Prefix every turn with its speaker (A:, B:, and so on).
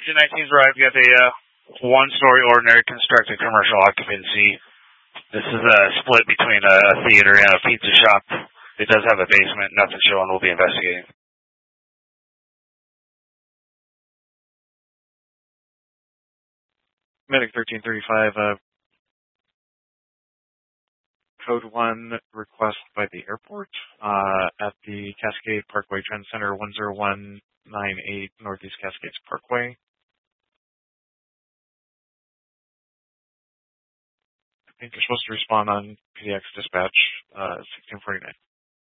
A: 219's right. We got a one-story ordinary constructed commercial occupancy. This is a split between a theater and a pizza shop. It does have a basement. Nothing showing. We'll be investigating.
B: Medic 1335, Code 1 request by the airport at the Cascade Parkway Trend Center 10198 Northeast Cascades Parkway. I think you're supposed to respond on PDX dispatch 1649.